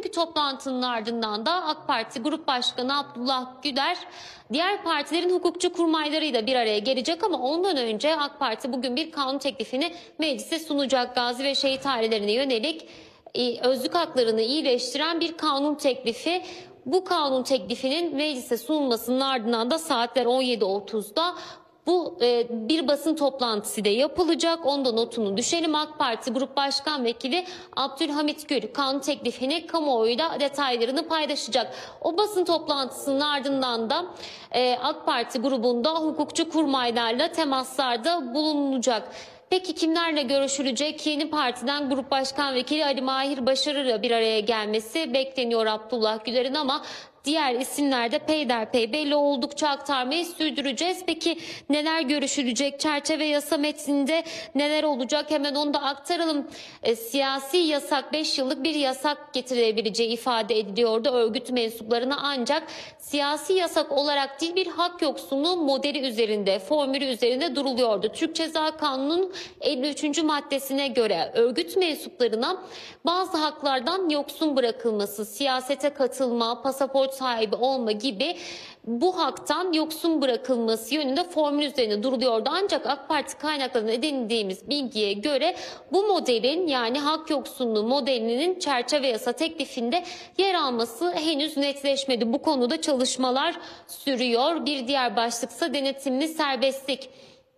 Bugünkü toplantının ardından da AK Parti Grup Başkanı Abdullah Güler diğer partilerin hukukçu kurmaylarıyla bir araya gelecek ama ondan önce AK Parti bugün bir kanun teklifini meclise sunacak. Gazi ve şehit ailelerine yönelik özlük haklarını iyileştiren bir kanun teklifi. Bu kanun teklifinin meclise sunulmasının ardından da saatler 17.30'da bir basın toplantısı da yapılacak. Onda notunu düşelim. AK Parti Grup Başkan Vekili Abdülhamit Gül kanun teklifini kamuoyuyla detaylarını paylaşacak. O basın toplantısının ardından da AK Parti grubunda hukukçu kurmaylarla temaslarda bulunulacak. Peki kimlerle görüşülecek? Yeni partiden Grup Başkan Vekili Ali Mahir Başarır'la bir araya gelmesi bekleniyor Abdullah Güler'in ama diğer isimler de peyderpey belli oldukça aktarmayı sürdüreceğiz. Peki neler görüşülecek? Çerçeve yasa metninde neler olacak? Hemen onu da aktaralım. Siyasi yasak 5 yıllık bir yasak getirilebileceği ifade ediliyordu örgüt mensuplarına ancak siyasi yasak olarak değil bir hak yoksunluğu modeli üzerinde, formülü üzerinde duruluyordu. Türk Ceza Kanunu'nun 53. maddesine göre örgüt mensuplarına bazı haklardan yoksun bırakılması, siyasete katılma, pasaport sahibi olma gibi bu haktan yoksun bırakılması yönünde formül üzerine duruluyordu. Ancak AK Parti kaynaklarından edindiğimiz bilgiye göre bu modelin yani hak yoksunluğu modelinin çerçeve yasa teklifinde yer alması henüz netleşmedi. Bu konuda çalışmalar sürüyor. Bir diğer başlıksa denetimli serbestlik.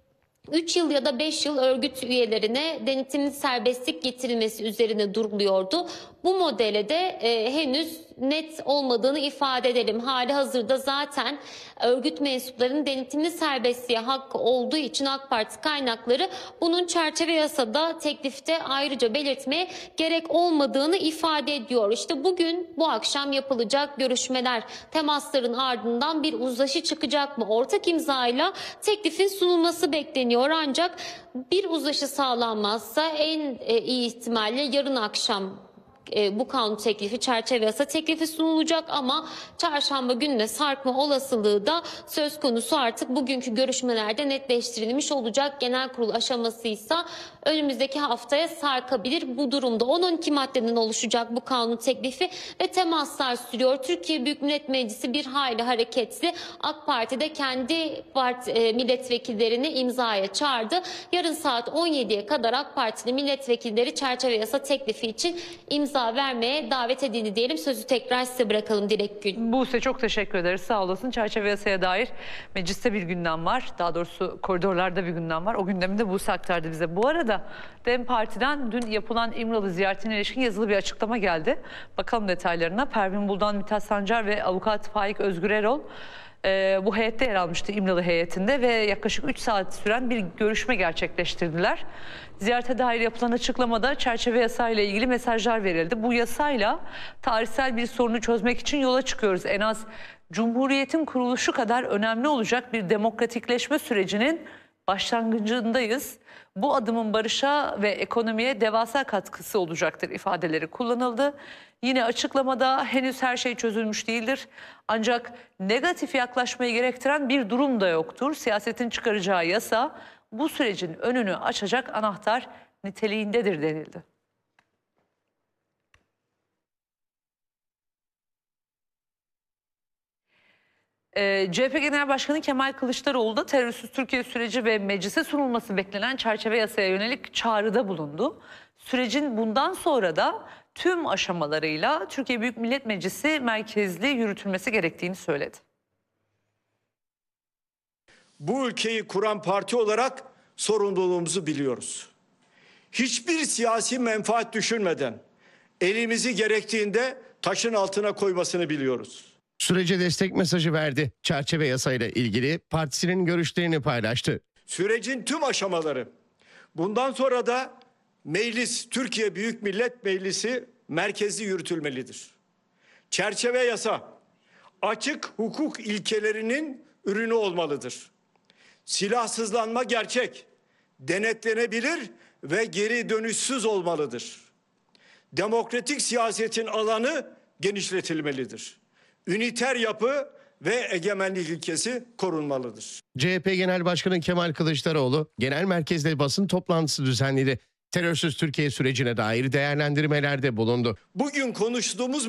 3 yıl ya da 5 yıl örgüt üyelerine denetimli serbestlik getirilmesi üzerine duruluyordu. Bu modele de henüz net olmadığını ifade edelim. Hali hazırda zaten örgüt mensuplarının denetimli serbestliğe hakkı olduğu için AK Parti kaynakları bunun çerçeve yasada teklifte ayrıca belirtmeye gerek olmadığını ifade ediyor. İşte bugün bu akşam yapılacak görüşmeler, temasların ardından bir uzlaşı çıkacak mı? Ortak imzayla teklifin sunulması bekleniyor ancak bir uzlaşı sağlanmazsa en iyi ihtimalle yarın akşam bu kanun teklifi, çerçeve yasa teklifi sunulacak ama çarşamba gününe sarkma olasılığı da söz konusu artık bugünkü görüşmelerde netleştirilmiş olacak. Genel kurul aşamasıysa önümüzdeki haftaya sarkabilir. Bu durumda 10-12 maddeden oluşacak bu kanun teklifi ve temaslar sürüyor. Türkiye Büyük Millet Meclisi bir hayli hareketli. AK Parti de kendi milletvekillerini imzaya çağırdı. Yarın saat 17'ye kadar AK Partili milletvekilleri çerçeve yasa teklifi için imza vermeye davet edildi diyelim. Sözü tekrar size bırakalım Dilek Gül. Buse çok teşekkür ederiz. Sağ olasın. Çerçeve yasaya dair mecliste bir gündem var. Daha doğrusu koridorlarda bir gündem var. O gündemi de Buse aktardı bize. Bu arada DEM Parti'den dün yapılan İmralı ziyaretine ilişkin yazılı bir açıklama geldi. Bakalım detaylarına. Pervin Buldan, Mithat Sancar ve avukat Faik Özgür Erol bu heyette yer almıştı, İmralı heyetinde ve yaklaşık 3 saat süren bir görüşme gerçekleştirdiler. Ziyarete dair yapılan açıklamada çerçeve yasayla ilgili mesajlar verildi. Bu yasayla tarihsel bir sorunu çözmek için yola çıkıyoruz. En az Cumhuriyet'in kuruluşu kadar önemli olacak bir demokratikleşme sürecinin başlangıcındayız. Bu adımın barışa ve ekonomiye devasa katkısı olacaktır ifadeleri kullanıldı. Yine açıklamada henüz her şey çözülmüş değildir. Ancak negatif yaklaşmayı gerektiren bir durum da yoktur. Siyasetin çıkaracağı yasa bu sürecin önünü açacak anahtar niteliğindedir denildi. CHP Genel Başkanı Kemal Kılıçdaroğlu da terörsüz Türkiye süreci ve meclise sunulması beklenen çerçeve yasaya yönelik çağrıda bulundu. Sürecin bundan sonra da tüm aşamalarıyla Türkiye Büyük Millet Meclisi merkezli yürütülmesi gerektiğini söyledi. Bu ülkeyi kuran parti olarak sorumluluğumuzu biliyoruz. Hiçbir siyasi menfaat düşünmeden elimizi gerektiğinde taşın altına koymasını biliyoruz. Sürece destek mesajı verdi. Çerçeve yasayla ilgili partisinin görüşlerini paylaştı. Sürecin tüm aşamaları, bundan sonra da meclis, Türkiye Büyük Millet Meclisi merkezli yürütülmelidir. Çerçeve yasa, açık hukuk ilkelerinin ürünü olmalıdır. Silahsızlanma gerçek, denetlenebilir ve geri dönüşsüz olmalıdır. Demokratik siyasetin alanı genişletilmelidir. Üniter yapı ve egemenlik ilkesi korunmalıdır. CHP Genel Başkanı Kemal Kılıçdaroğlu genel merkezde basın toplantısı düzenledi. Terörsüz Türkiye sürecine dair değerlendirmelerde bulundu. Bugün konuştuğumuz